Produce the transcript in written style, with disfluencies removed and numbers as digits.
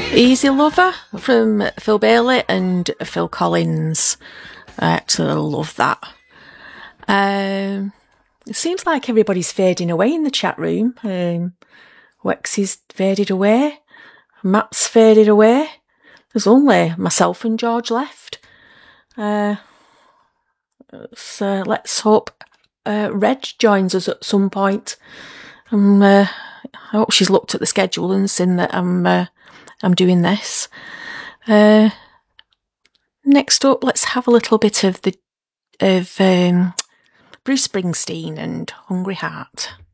Easy Lover from Phil Bailey and Phil Collins. I actually love that. It seems like everybody's fading away in the chat room. Wexy's faded away. Matt's faded away. There's only myself and George left. So let's hope Reg joins us at some point. I hope she's looked at the schedule and seen that I'm doing this. Next up, let's have a little bit of Bruce Springsteen and Hungry Heart.